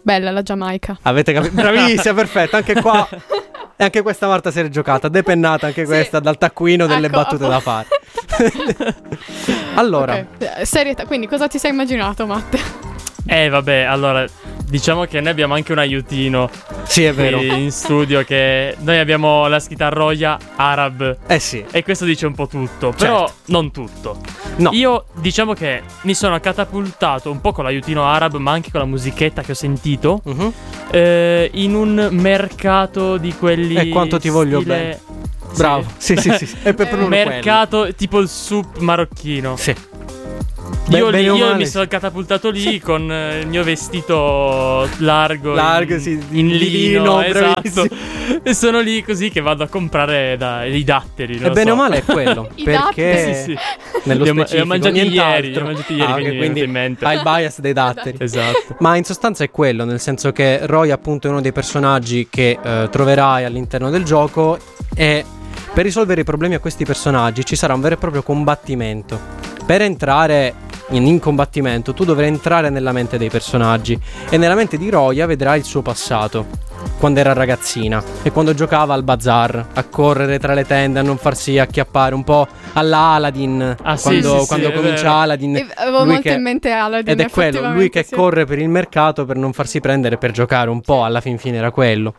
Bella la Giamaica. Avete capito? Bravissima, perfetto, anche qua. E anche questa Marta si è giocata, depennata anche questa dal taccuino delle battute da fare. Allora, serietà, quindi cosa ti sei immaginato, Matte? Vabbè, allora diciamo che noi abbiamo anche un aiutino. Sì, è vero. In studio, che noi abbiamo la scritta Roya Arab. Sì. E questo dice un po' tutto, però non tutto. No. Io diciamo che mi sono catapultato un po' con l'aiutino arab, ma anche con la musichetta che ho sentito, in un mercato di quelli. E quanto ti voglio bene. Bravo. Sì. È per un mercato quelli. Tipo il soup marocchino. Sì. Io mi sono catapultato lì con il mio vestito largo in lino, esatto. E sono lì così che vado a comprare i datteri. E bene o male è quello. Perché sì. Nello specifico li ho mangiati ieri, quindi in mente. Hai il bias dei datteri. Esatto. Ma in sostanza è quello, nel senso che Roy appunto è uno dei personaggi che troverai all'interno del gioco, e per risolvere i problemi a questi personaggi ci sarà un vero e proprio combattimento. Per entrare in combattimento tu dovrai entrare nella mente dei personaggi, e nella mente di Roya vedrai il suo passato, quando era ragazzina e quando giocava al bazar, a correre tra le tende, a non farsi acchiappare, un po' alla Aladdin. Quando comincia Aladdin, avevo molto in mente Aladdin, ed è quello, lui che corre per il mercato per non farsi prendere, per giocare un po', alla fin fine era quello.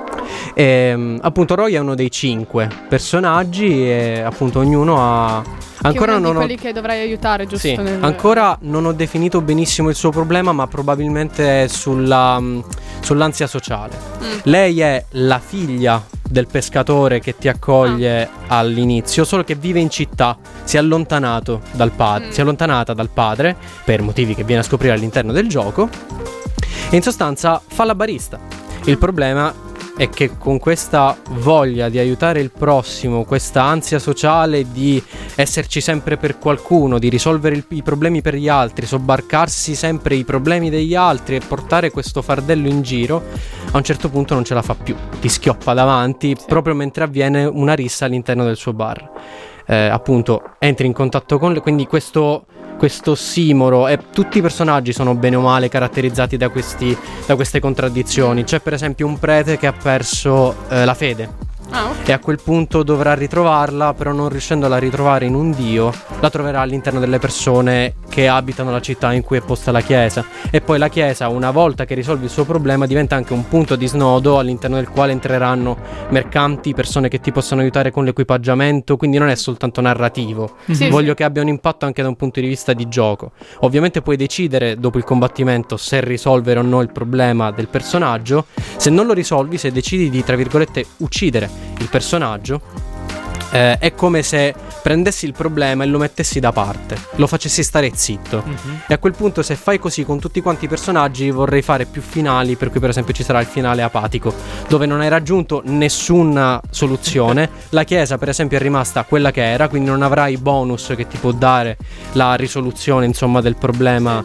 E, appunto Roy è uno dei 5 personaggi, e appunto ognuno ha ancora non quelli che dovrai aiutare, giusto? Sì, ancora non ho definito benissimo il suo problema, ma probabilmente è sull'ansia sociale. Lei è la figlia del pescatore che ti accoglie all'inizio, solo che vive in città, si è allontanata dal padre per motivi che viene a scoprire all'interno del gioco, e in sostanza fa la barista. Il problema è che con questa voglia di aiutare il prossimo, questa ansia sociale di esserci sempre per qualcuno, di risolvere i problemi per gli altri, sobbarcarsi sempre i problemi degli altri e portare questo fardello in giro, a un certo punto non ce la fa più, ti schioppa davanti proprio mentre avviene una rissa all'interno del suo bar. Appunto entri in contatto con quindi questo ossimoro, e tutti i personaggi sono bene o male caratterizzati da queste contraddizioni. C'è per esempio un prete che ha perso la fede, e a quel punto dovrà ritrovarla, però non riuscendola a ritrovare in un dio, la troverà all'interno delle persone che abitano la città in cui è posta la chiesa, e poi la chiesa, una volta che risolvi il suo problema, diventa anche un punto di snodo all'interno del quale entreranno mercanti, persone che ti possono aiutare con l'equipaggiamento, quindi non è soltanto narrativo. Voglio che abbia un impatto anche da un punto di vista di gioco. Ovviamente puoi decidere dopo il combattimento se risolvere o no il problema del personaggio. Se non lo risolvi, se decidi di, tra virgolette, uccidere il personaggio, è come se prendessi il problema e lo mettessi da parte, lo facessi stare zitto. E a quel punto, se fai così con tutti quanti i personaggi, vorrei fare più finali, per cui per esempio ci sarà il finale apatico, dove non hai raggiunto nessuna soluzione. La chiesa per esempio è rimasta quella che era, quindi non avrai i bonus che ti può dare la risoluzione, insomma, del problema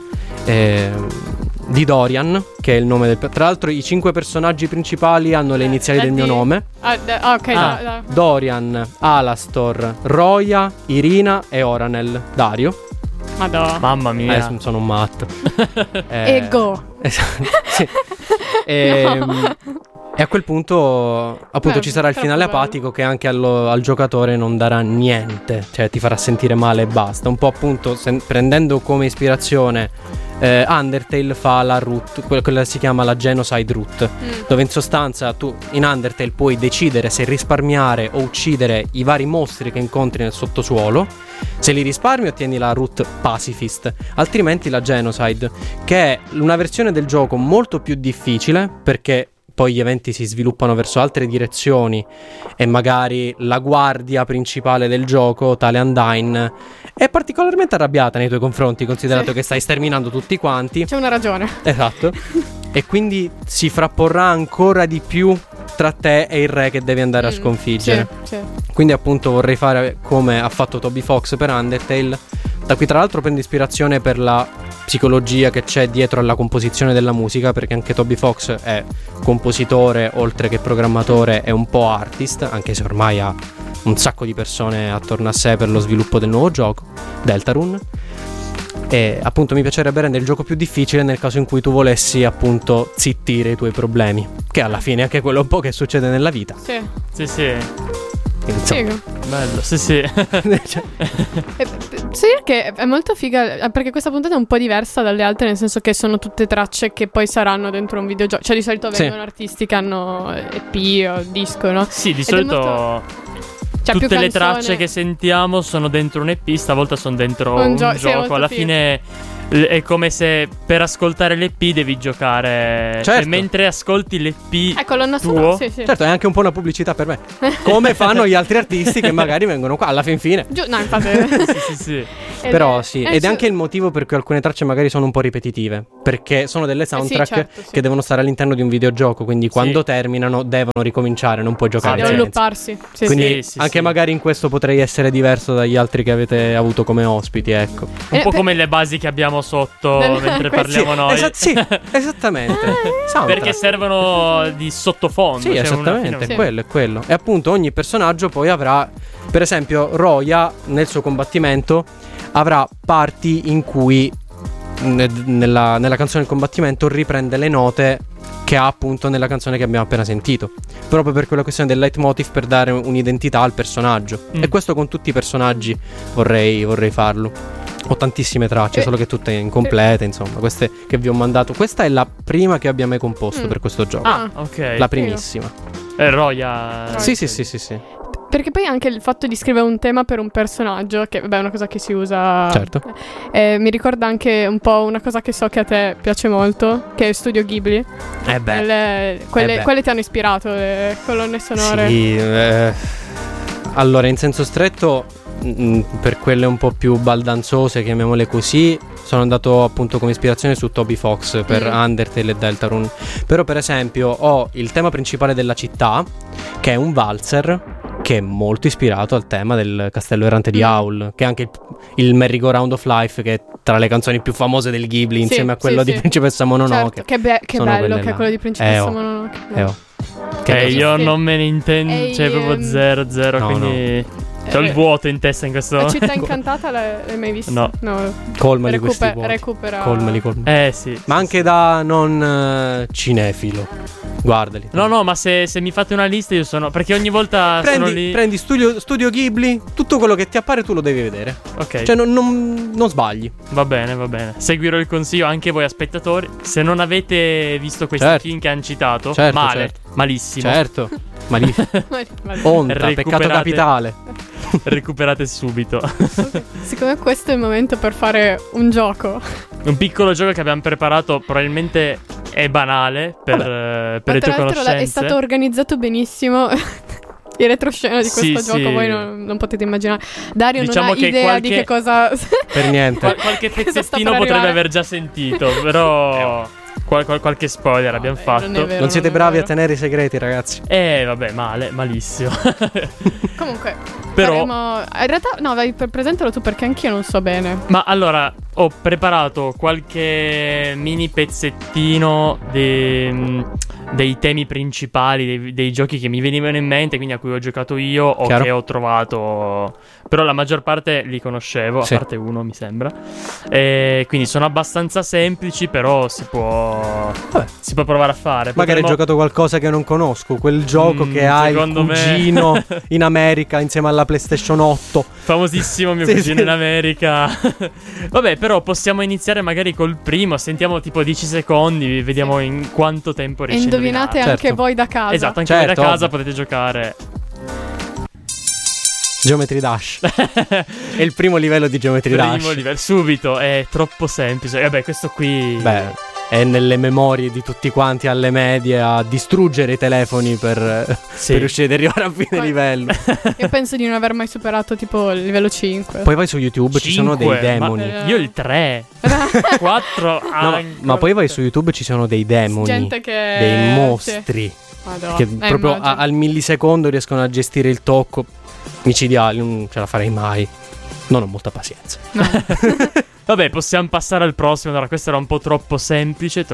di Dorian, che è il nome tra l'altro i 5 personaggi principali hanno le iniziali del mio nome. Dorian, Alastor, Roya, Irina e Oranel. Dario. Madonna. Mamma mia. Sono un matto. Ego. Sì. E a quel punto appunto ci sarà il finale apatico, che anche al giocatore non darà niente, cioè ti farà sentire male e basta. Un po' appunto prendendo come ispirazione Undertale fa la route, quella si chiama la Genocide Route, dove in sostanza tu in Undertale puoi decidere se risparmiare o uccidere i vari mostri che incontri nel sottosuolo. Se li risparmi ottieni la route Pacifist, altrimenti la Genocide, che è una versione del gioco molto più difficile, perché poi gli eventi si sviluppano verso altre direzioni e magari la guardia principale del gioco, tale Undyne, è particolarmente arrabbiata nei tuoi confronti, considerato che stai sterminando tutti quanti. C'è una ragione. Esatto. E quindi si frapporrà ancora di più tra te e il re che devi andare a sconfiggere. Sì. Quindi appunto vorrei fare come ha fatto Toby Fox per Undertale. Da qui tra l'altro prendo ispirazione per la psicologia che c'è dietro alla composizione della musica, perché anche Toby Fox è compositore oltre che programmatore, è un po' artist, anche se ormai ha un sacco di persone attorno a sé per lo sviluppo del nuovo gioco Deltarune. E appunto mi piacerebbe rendere il gioco più difficile nel caso in cui tu volessi appunto zittire i tuoi problemi, che alla fine è anche quello un po' che succede nella vita. Sì. Figo. Bello, sì. Sì, che è molto figa, perché questa puntata è un po' diversa dalle altre, nel senso che sono tutte tracce che poi saranno dentro un videogioco. Cioè di solito vengono artisti che hanno EP o disco, no? Sì, di solito tutte le tracce che sentiamo sono dentro un EP, stavolta sono dentro un gioco. Alla fine è come se per ascoltare l'EP devi giocare. Certo. Cioè, mentre ascolti l'EP colonna tuo, sì. Certo, è anche un po' una pubblicità per me. Come fanno gli altri artisti che magari vengono qua alla fin fine. No, infatti. sì. Però sì, ed è anche il motivo per cui alcune tracce magari sono un po' ripetitive, perché sono delle soundtrack che devono stare all'interno di un videogioco, quindi quando terminano devono ricominciare, non puoi giocare devono looparsi. Quindi anche magari in questo potrei essere diverso dagli altri che avete avuto come ospiti, ecco. Un po' come le basi che abbiamo sotto mentre parliamo noi. Esattamente. Perché servono di sottofondo. Sì, esattamente, è quello. E appunto ogni personaggio poi avrà, per esempio Roya nel suo combattimento avrà parti in cui nella canzone del combattimento riprende le note che ha appunto nella canzone che abbiamo appena sentito, proprio per quella questione del leitmotiv, per dare un'identità al personaggio. E questo con tutti i personaggi vorrei farlo. Ho tantissime tracce, solo che tutte incomplete, insomma, queste che vi ho mandato. Questa è la prima che abbia mai composto per questo gioco. Ok. La primissima. Roya. Sì. Perché poi anche il fatto di scrivere un tema per un personaggio, che vabbè è una cosa che si usa. Certo. Mi ricorda anche un po' una cosa che so che a te piace molto, che è Studio Ghibli. Quelle ti hanno ispirato, le colonne sonore. Sì, allora in senso stretto, per quelle un po' più baldanzose, chiamiamole così, sono andato appunto come ispirazione su Toby Fox per Undertale e Deltarune. Però per esempio ho il tema principale della città, che è un valzer che è molto ispirato al tema del Castello Errante di Howl, che è anche il Merry Go Round of Life, che è tra le canzoni più famose del Ghibli, insieme a quello di Principessa Mononoke. Certo, che bello che è quello di Principessa Mononoke. Io non me ne intendo, cioè proprio zero, quindi c'ho il vuoto in testa in questo. La città incantata l'hai mai vista? No. Colmali questi vuoti. Recupera. Colmali. Sì. Ma anche da non cinefilo. Guardali. No, ma se mi fate una lista io sono. Perché ogni volta sono lì. Prendi Studio Ghibli, tutto quello che ti appare tu lo devi vedere. Ok. Cioè non sbagli. Va bene. Seguirò il consiglio anche voi spettatori. Se non avete visto questi film che hanno citato, malissimo. Certo. Malissimo. Onta, peccato capitale. Recuperate subito. Okay. Siccome questo è il momento per fare un gioco. Un piccolo gioco che abbiamo preparato, probabilmente è banale per le tue conoscenze. È stato organizzato benissimo. Il retroscena di questo gioco voi non potete immaginare. Dario non ha idea di che cosa. Per niente. Qualche pezzettino potrebbe aver già sentito, però qualche spoiler abbiamo fatto. Non siete bravi a tenere i segreti, ragazzi. Vabbè, malissimo. Comunque, però in realtà no, vai, presentalo tu, perché anch'io non so bene. Ma allora, ho preparato qualche mini pezzettino dei temi principali dei giochi che mi venivano in mente, quindi a cui ho giocato io o che ho trovato. Però la maggior parte li conoscevo, a parte uno mi sembra. Quindi sono abbastanza semplici, però si può provare a fare. Magari hai giocato qualcosa che non conosco, quel gioco che ha il cugino in America insieme alla PlayStation 8. Famosissimo mio cugino in America. Vabbè, però possiamo iniziare magari col primo. Sentiamo tipo 10 secondi, vediamo in quanto tempo riesci a indovinate anche voi da casa. Esatto, anche voi da casa potete giocare. Geometry Dash. È il primo livello di Geometry Dash. Primo livello, subito, è troppo semplice. Vabbè, questo qui è nelle memorie di tutti quanti alle medie a distruggere i telefoni per riuscire ad arrivare a fine livello. Io penso di non aver mai superato tipo il livello 5. Poi vai su YouTube, ci sono dei demoni. Io il 3 4 ma poi vai su YouTube, ci sono dei demoni, dei mostri che proprio al millisecondo riescono a gestire il tocco. Micidiali, non ce la farei mai. Non ho molta pazienza. No. Vabbè, possiamo passare al prossimo. Allora, questo era un po' troppo semplice.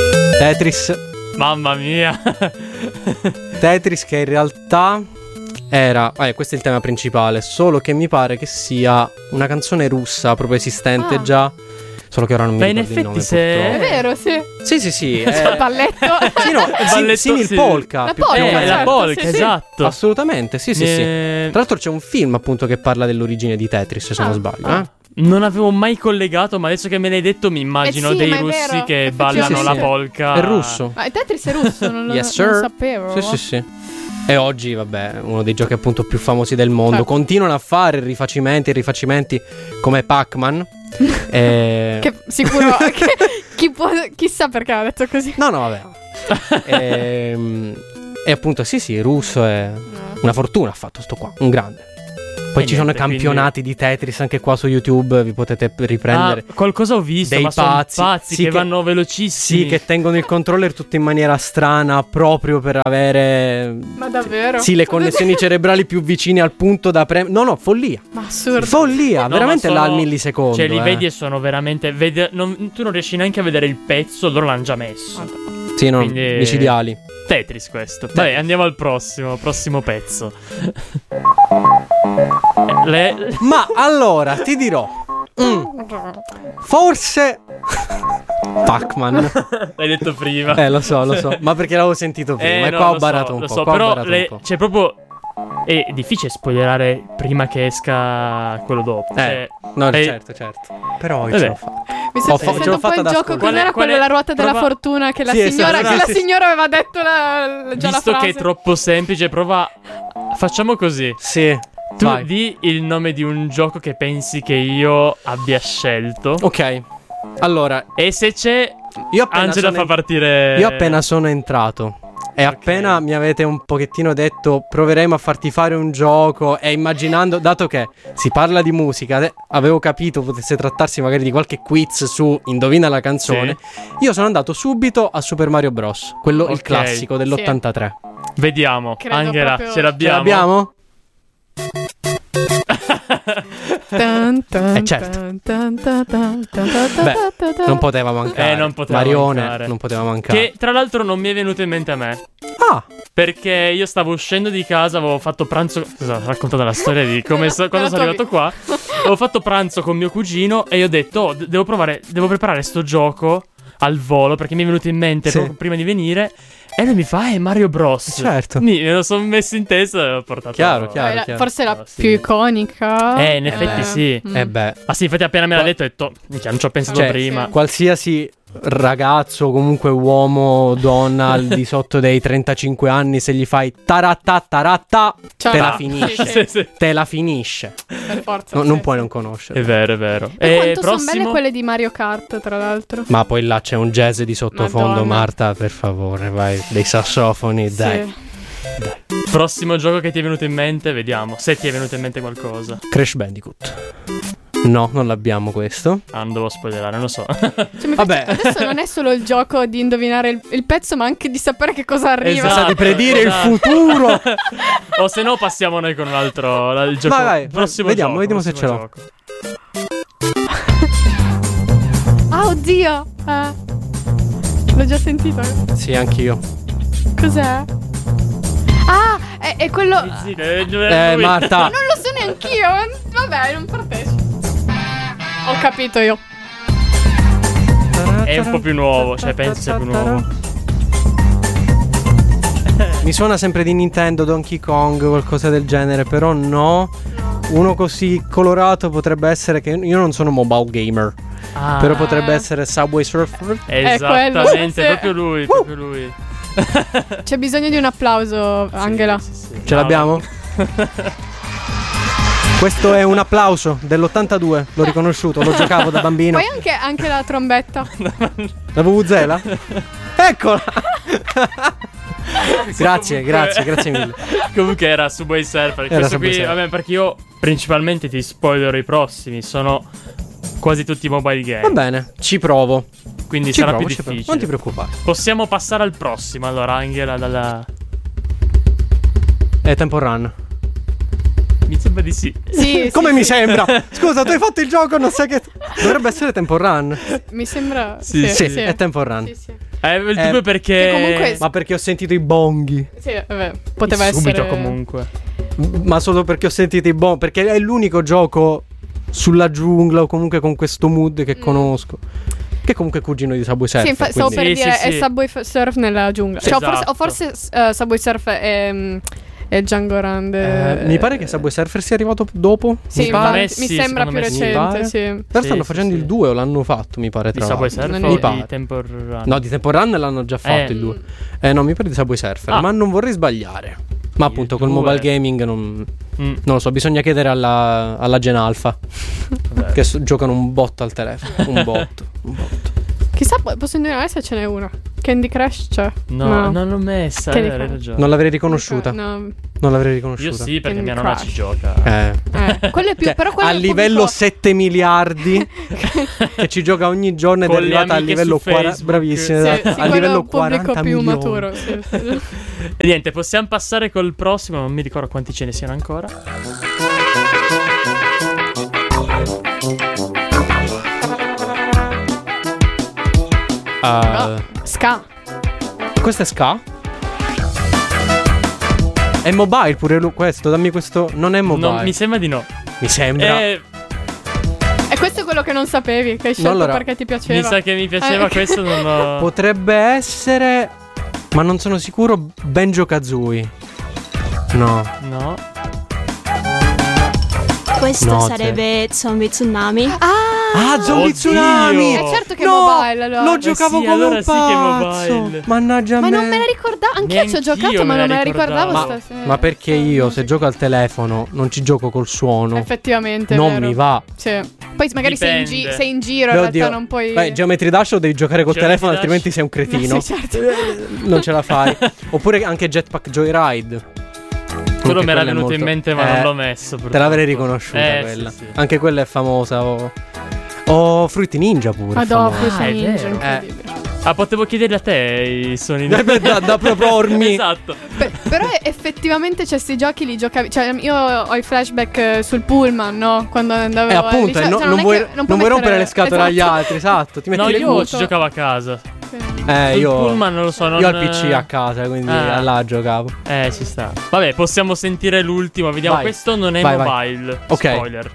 Tetris. Mamma mia. Tetris, che in realtà era, questo è il tema principale, solo che mi pare che sia una canzone russa proprio esistente già. Solo che ora non mi ricordo il nome. È vero, sì. Sì. Il balletto. Sì, no, il polka. La polka, la polka, sì, esatto. Assolutamente, sì. Tra l'altro c'è un film appunto che parla dell'origine di Tetris, se non sbaglio. Non avevo mai collegato, ma adesso che me l'hai detto mi immagino dei russi che ballano la polka. È russo. Ma Tetris è russo, non lo sapevo. Sì. E oggi, vabbè, uno dei giochi appunto più famosi del mondo. Certo. Continuano a fare rifacimenti come Pac-Man. Che sicuro chissà perché ha detto così. No, vabbè. E appunto sì, russo è una fortuna ha fatto sto qua, un grande. Poi ci sono campionati di Tetris anche qua su YouTube, vi potete riprendere. Qualcosa ho visto, dei pazzi che vanno velocissimi. Sì, che tengono il controller tutto in maniera strana proprio per avere... Ma davvero? Sì, le connessioni cerebrali più vicine al punto da premere. No, follia. Ma assurdo. Follia, veramente là al millisecondo. Cioè li vedi e sono veramente... tu non riesci neanche a vedere il pezzo, loro l'hanno già messo. Sì, no, quindi... micidiali. Tetris questo. Vabbè, andiamo al prossimo pezzo. Ma allora ti dirò forse Pac-Man. L'hai detto prima. Lo so. Ma perché l'avevo sentito prima. E qua ho barato un po'. Però c'è proprio... È difficile spoilerare prima che esca quello dopo. Certo. Però io ce l'ho fatta. Mi sto pensando un po' il gioco. Cos'era quello, la ruota della fortuna che la signora aveva detto già visto la frase. Che è troppo semplice, prova. Facciamo così. Sì. Tu di il nome di un gioco che pensi che io abbia scelto. Ok. Allora. E se c'è, Angela fa partire. Io appena sono entrato e appena mi avete un pochettino detto proveremo a farti fare un gioco, e immaginando, dato che si parla di musica, avevo capito potesse trattarsi magari di qualche quiz su indovina la canzone. Io sono andato subito a Super Mario Bros, quello il classico dell'83. Vediamo. Credo Angela, proprio... ce l'abbiamo? Certo. Beh, non poteva mancare. Marione non poteva mancare. Che tra l'altro non mi è venuto in mente a me. Perché io stavo uscendo di casa, avevo fatto pranzo. Ho raccontato la storia di come quando sono arrivato qua. Avevo fatto pranzo con mio cugino e io ho detto devo preparare sto gioco al volo, perché mi è venuto in mente proprio prima di venire. E lui mi fa, Mario Bros. Certo. Me lo sono messo in testa e l'ho portato. Chiaro. Forse la più iconica. In effetti sì. Beh. Ah sì, infatti appena me l'ha detto ho detto, non ci ho pensato prima. Qualsiasi ragazzo, comunque uomo, donna al di sotto dei 35 anni, se gli fai taratta, te la finisce. Sì. Te la finisce. Per forza. Non puoi non conoscere. È vero. E quanto sono belle quelle di Mario Kart, tra l'altro. Ma poi là c'è un jazz di sottofondo. Madonna. Marta, per favore, vai. Dei sassofoni, dai. Prossimo gioco che ti è venuto in mente, vediamo se ti è venuto in mente qualcosa. Crash Bandicoot. No, non l'abbiamo questo. Non devo spoilerare, non lo so. Vabbè. Adesso non è solo il gioco di indovinare il pezzo, ma anche di sapere che cosa arriva. Esatto, di predire il futuro. O se no passiamo noi con un altro il gioco. Vai, prossimo vediamo gioco, se ce l'ho. Oddio. L'ho già sentito. Sì, anch'io. Cos'è? È quello. Marta. Non lo so neanch'io. Vabbè, non partecipo. Ho capito io. È un po' più nuovo, cioè penso sia più nuovo. Mi suona sempre di Nintendo, Donkey Kong, qualcosa del genere, però no. Uno così colorato potrebbe essere, che io non sono mobile gamer, però potrebbe essere Subway Surfer. Esattamente, proprio lui. C'è bisogno di un applauso, Angela. Sì. Ce l'abbiamo? Questo è un applauso dell'82, l'ho riconosciuto, lo giocavo da bambino. Poi anche la trombetta. La vuvuzela? Eccola! Grazie mille. Comunque era Subway Surfer. Questo qui, vabbè, perché io principalmente ti spoilerò i prossimi. Sono quasi tutti mobile game. Va bene, ci provo. Quindi sarà più difficile. Non ti preoccupare. Possiamo passare al prossimo. Allora, Angela, dalla... È Temple Run. Mi sembra di sì. Come mi sembra? Scusa, tu hai fatto il gioco, non sai che... Dovrebbe essere Temple Run. Mi sembra... Sì, è Temple Run. Sì. Il dubbio perché... Comunque... Ma perché ho sentito i bonghi. Sì, vabbè, poteva essere... Subito comunque. ma solo perché ho sentito i buoni, perché è l'unico gioco sulla giungla o comunque con questo mood che conosco. Che comunque è cugino di Subway Surf. Sì, stavo per dire è Subway Surf nella giungla. Sì, cioè, esatto. forse Subway Surf è Django Run. Mi pare che Subway Surfer sia arrivato dopo. Sì, mi sembra più recente. Sì. Però stanno facendo il 2 o l'hanno fatto, mi pare. Tra di Subway Surfer o di Temple Run? No, di Temple Run l'hanno già fatto il 2. No, mi pare di Subway Surfer. Ma non vorrei sbagliare. Ma appunto col mobile gaming non lo so, bisogna chiedere alla Gen Alpha che giocano un botto al telefono. Un botto. Chissà, posso indovinare se ce n'è una. Candy Crush c'è? No, non l'ho messa. Hai ragione. Non l'avrei riconosciuta. No. Non l'avrei riconosciuta. Io sì, perché Candy mia nonna Crush. ci gioca. Quello è più, però quello a è livello 7 miliardi che ci gioca ogni giorno ed è arrivata a livello 40. Bravissima, sì, a livello 40 pubblico più milioni. maturo. Sì. E niente, possiamo passare col prossimo. Non mi ricordo quanti ce ne siano ancora. Ska. Questo è Ska? È mobile pure questo? Dammi questo. Non è mobile. No, mi sembra di no. Mi sembra. E questo è quello che non sapevi, che hai scelto perché ti piaceva. Mi sa che mi piaceva questo, non lo... Potrebbe essere, ma non sono sicuro, Banjo-Kazooie. No. Questo sarebbe Zombie Tsunami. Zombie Tsunami! È certo che è mobile, allora. Lo giocavo come allora un sì che è pazzo. mobile. Mannaggia ma me. non me la ricordavo. Anch'io ci ho giocato, ma non me la ricordavo stasera. Ma perché io se gioco al telefono non ci gioco col suono? Effettivamente non vero. mi va. Sì. Poi magari sei in giro, in realtà non puoi. Beh, Geometry Dash lo devi giocare col telefono, Dash. altrimenti sei un cretino. Sì, certo. Non ce la fai. Oppure anche Jetpack Joyride. Quello mi era venuto in mente, ma non l'ho messo. Te l'avrei riconosciuta quella. Sì. Anche quella è famosa. Fruity Ninja pure. Fruity Ninja, incredibile. Potevo chiedergli a te i suoni da propormi. Esatto. Però effettivamente sti giochi li giocavi. Cioè, io ho i flashback sul pullman, no? Quando andavo appunto, non vuoi rompere le scatole agli altri, esatto. Ti metti io ci giocavo a casa. Io pullman non lo so. Io ho il PC a casa, quindi là giocavo. Ci sta. Vabbè, possiamo sentire l'ultimo. Vediamo. Vai. Questo non è mobile. Ok. Spoiler.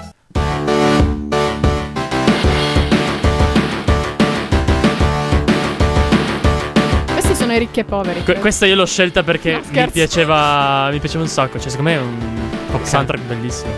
Sono i ricchi e poveri. Questa io l'ho scelta perché mi piaceva un sacco. Cioè, secondo me è un soundtrack bellissimo.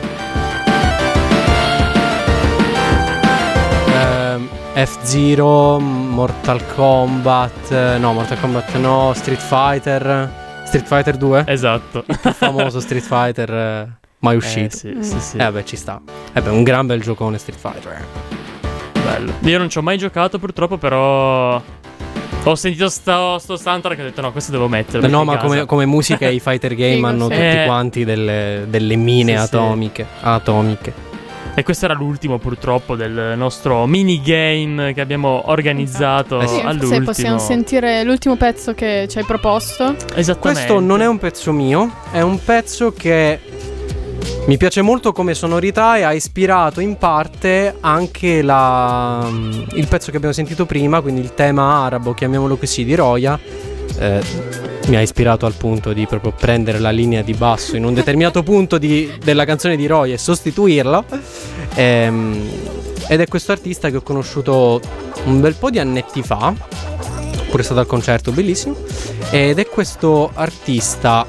F-Zero, Mortal Kombat. Mortal Kombat no. Street Fighter 2. Esatto. Il più famoso Street Fighter mai uscito. Sì. Beh, ci sta. Un gran bel giocone Street Fighter. Bello. Io non ci ho mai giocato purtroppo, però ho sentito sto soundtrack e ho detto no, questo devo mettere. No, ma come musica i fighter game hanno tutti quanti delle mine atomiche. E questo era l'ultimo purtroppo del nostro minigame che abbiamo organizzato all'ultimo. Se possiamo sentire l'ultimo pezzo che ci hai proposto. Esattamente. Questo non è un pezzo mio, è un pezzo che mi piace molto come sonorità e ha ispirato in parte anche il pezzo che abbiamo sentito prima, quindi il tema arabo, chiamiamolo così, di Roya. Mi ha ispirato al punto di proprio prendere la linea di basso in un determinato punto della canzone di Roya e sostituirla. Ed è questo artista che ho conosciuto un bel po' di annetti fa, pure stato al concerto, bellissimo. Ed è questo artista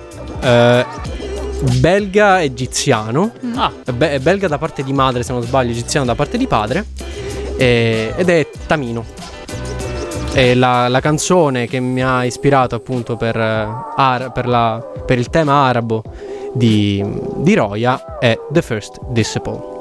belga egiziano. È belga da parte di madre, se non sbaglio, egiziano da parte di padre. Ed è Tamino. E la canzone che mi ha ispirato appunto per il tema arabo di Roya è The First Disciple.